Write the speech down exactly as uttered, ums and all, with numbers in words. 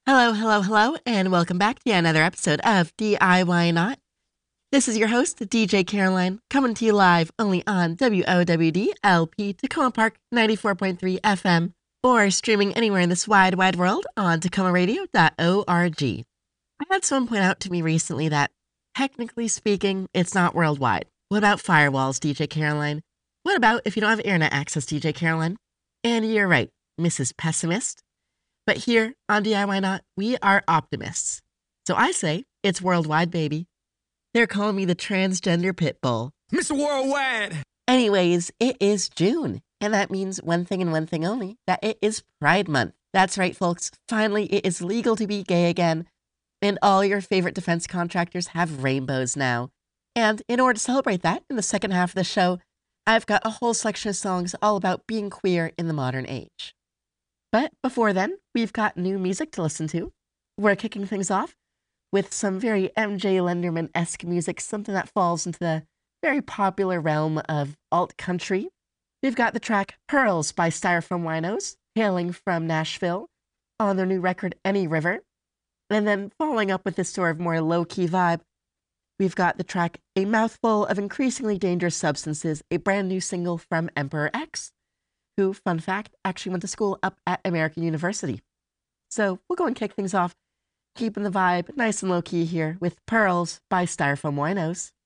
Hello, hello, hello, and welcome back to another episode of D I Y Not. This is your host, D J Caroline, coming to you live only on W O W D L P Tacoma Park ninety-four point three F M, or streaming anywhere in this wide, wide world on tacoma radio dot org. I had someone point out to me recently that, technically speaking, it's not worldwide. What about firewalls, D J Caroline? What about if you don't have internet access, D J Caroline? And you're right, Missus Pessimist. But here on D I Y Not, we are optimists. So I say, it's worldwide, baby. They're calling me the transgender pit bull. Mister Worldwide! Anyways, it is June, and that means one thing and one thing only, that it is Pride Month. That's right, folks. Finally, it is legal to be gay again, and all your favorite defense contractors have rainbows now. And in order to celebrate that, in the second half of the show, I've got a whole selection of songs all about being queer in the modern age. But before then, we've got new music to listen to. We're kicking things off with some very M J Lenderman-esque music, something that falls into the very popular realm of alt country. We've got the track Pearls by Styrofoam Winos, hailing from Nashville, on their new record Any River. And then following up with this sort of more low-key vibe, we've got the track A Mouthful of Increasingly Dangerous Substances, a brand new single from Emperor X, who, fun fact, actually went to school up at American University. So we'll go and kick things off, keeping the vibe nice and low-key here with Pearls by Styrofoam Winos.